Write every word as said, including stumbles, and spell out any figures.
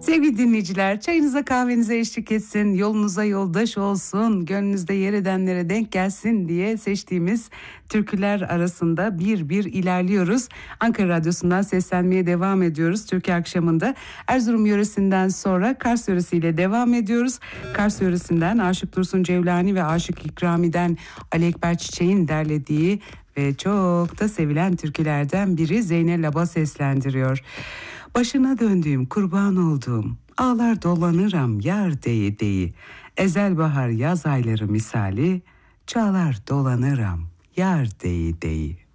Sevgili dinleyiciler, çayınıza kahvenize eşlik etsin, yolunuza yoldaş olsun, gönlünüzde yer edenlere denk gelsin diye seçtiğimiz türküler arasında bir bir ilerliyoruz. Ankara Radyosu'ndan seslenmeye devam ediyoruz. Türkiye akşamında Erzurum yöresinden sonra Kars yöresiyle devam ediyoruz. Kars yöresinden Aşık Dursun Cevlani ve Aşık İkrami'den Ali Ekber Çiçek'in derlediği ve çok da sevilen türkülerden biri Zeynel Laba seslendiriyor. Başına döndüğüm, kurban olduğum, ağlar dolanıram yar deyi deyi, ezel bahar yaz ayları misali, çağlar dolanıram yar deyi deyi.